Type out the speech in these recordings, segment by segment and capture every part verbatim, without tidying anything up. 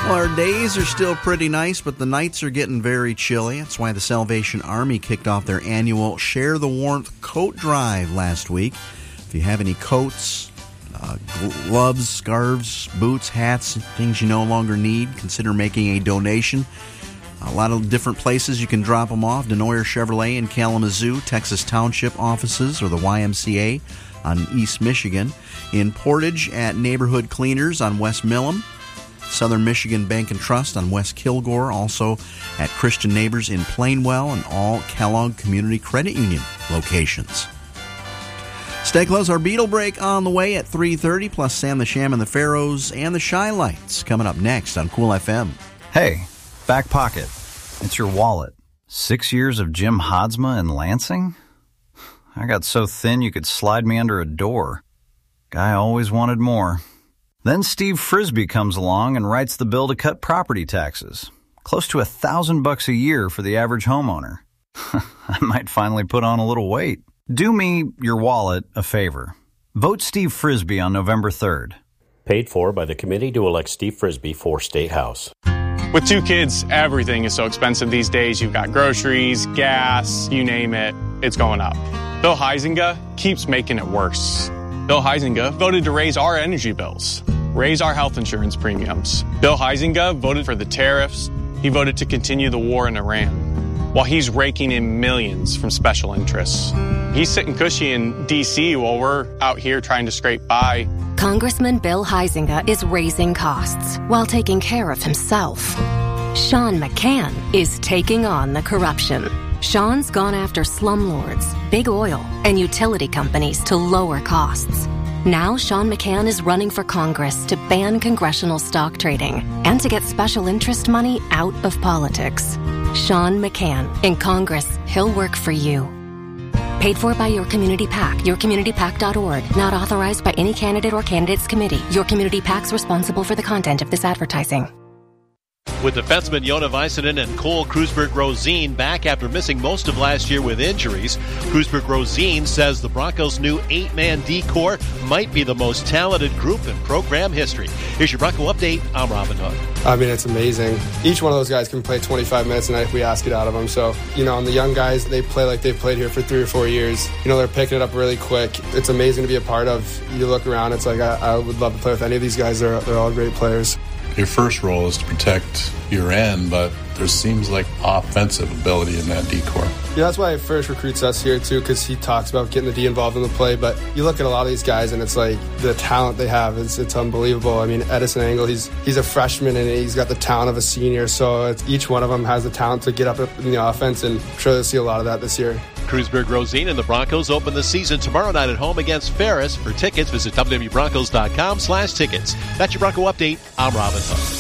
Well, our days are still pretty nice, but the nights are getting very chilly. That's why the Salvation Army kicked off their annual Share the Warmth coat drive last week. If you have any coats, uh, gloves, scarves, boots, hats, things you no longer need, consider making a donation. A lot of different places you can drop them off. Denoyer Chevrolet in Kalamazoo, Texas Township offices, or the Y M C A on East Michigan. In Portage at Neighborhood Cleaners on West Millam. Southern Michigan Bank and Trust on West Kilgore. Also at Christian Neighbors in Plainwell and all Kellogg Community Credit Union locations. Stay close. Our Beetle Break on the way at three thirty, plus Sam the Sham and the Pharaohs and the Shy Lights coming up next on Cool F M. Hey, back pocket. It's your wallet. Six years of Jim Hodsma in Lansing? I got so thin you could slide me under a door. Guy always wanted more. Then Steve Frisbee comes along and writes the bill to cut property taxes. Close to a thousand bucks a year for the average homeowner. I might finally put on a little weight. Do me, your wallet, a favor. Vote Steve Frisbee on November third. Paid for by the committee to elect Steve Frisbee for State House. With two kids, everything is so expensive these days. You've got groceries, gas, you name it, it's going up. Bill Huizenga keeps making it worse. Bill Huizenga voted to raise our energy bills, raise our health insurance premiums. Bill Huizenga voted for the tariffs. He voted to continue the war in Iran, while he's raking in millions from special interests. He's sitting cushy in D C while we're out here trying to scrape by. Congressman Bill Huizenga is raising costs while taking care of himself. Sean McCann is taking on the corruption. Sean's gone after slumlords, big oil, and utility companies to lower costs. Now Sean McCann is running for Congress to ban congressional stock trading and to get special interest money out of politics. Sean McCann. In Congress, he'll work for you. Paid for by your community PAC, your community pac dot org. Not authorized by any candidate or candidates committee. Your community PAC's responsible for the content of this advertising. With defenseman Jona Väisänen and Cole Krusberg-Rosén back after missing most of last year with injuries, Krusberg-Rosén says the Broncos' new eight-man D-corps might be the most talented group in program history. Here's your Bronco Update. I'm Robin Hood. I mean, it's amazing. Each one of those guys can play twenty-five minutes a night if we ask it out of them. So, you know, and the young guys, they play like they've played here for three or four years. You know, they're picking it up really quick. It's amazing to be a part of. You look around, it's like I, I would love to play with any of these guys. They're, they're all great players. Your first role is to protect your end, but there seems like offensive ability in that D-corps. Yeah, that's why he first recruits us here, too, because he talks about getting the D involved in the play. But you look at a lot of these guys, and it's like the talent they have, is it's unbelievable. I mean, Edison Angle, he's he's a freshman, and he's got the talent of a senior. So it's, each one of them has the talent to get up in the offense, and I'm sure they'll see a lot of that this year. Krusberg-Rosén and the Broncos open the season tomorrow night at home against Ferris. For tickets, visit w w w broncos dot com slash tickets. That's your Bronco Update. I'm Robin Hood.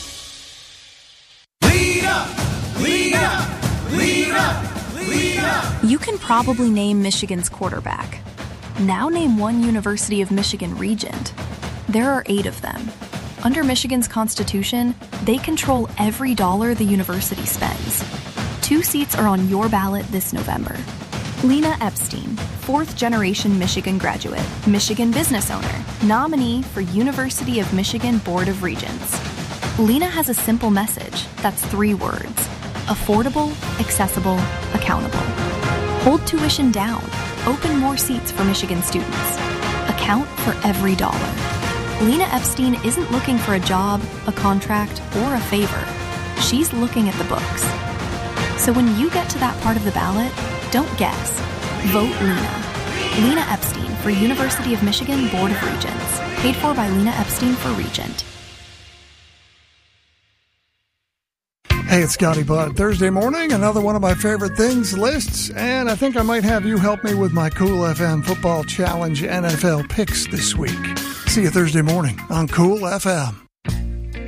Lead up! Lead up! Lead up! Lead up! You can probably name Michigan's quarterback. Now name one University of Michigan regent. There are eight of them. Under Michigan's Constitution, they control every dollar the university spends. Two seats are on your ballot this November. Lena Epstein, fourth-generation Michigan graduate, Michigan business owner, nominee for University of Michigan Board of Regents. Lena has a simple message that's three words: affordable, accessible, accountable. Hold tuition down. Open more seats for Michigan students. Account for every dollar. Lena Epstein isn't looking for a job, a contract, or a favor. She's looking at the books. So when you get to that part of the ballot, don't guess. Vote Lena. Lena Epstein for University of Michigan Board of Regents. Paid for by Lena Epstein for Regent. Hey, it's Scotty Budd. Thursday morning, another one of my favorite things lists, and I think I might have you help me with my Cool F M Football Challenge N F L picks this week. See you Thursday morning on Cool F M.